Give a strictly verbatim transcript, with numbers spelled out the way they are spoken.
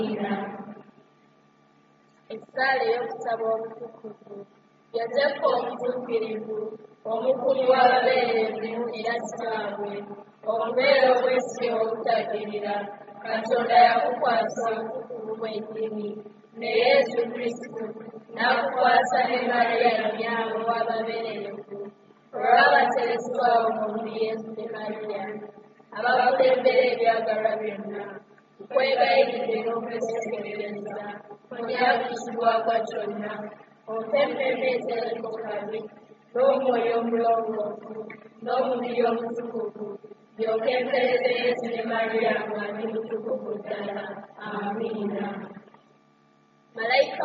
Essaala ey'okusaba obutukuvu. Yozefu omutuukirivu, omukulu w'ababeerezi era kitaabwe, omubeera obwesige obutagirira, Katonda yakukwasa obutukuvu bw'eddiini, ne Yesu Kristo n'akukwasa ne Mariya nnyaawe w'ababeerevu, olw'abateresibwawo mu Yesu ne Mariya, abakulembera ebyagalwa byonna, nkwegayiridde n'okwesokerereza onyakisibwako kyonna, otemmeme eteriko kabi, n'omwoyo omulongoofu, n'omubiri omutukuvu, byokka empeereza Yesu ne Mariya nga ndi mutukuvu ddala. Amiina. Malayika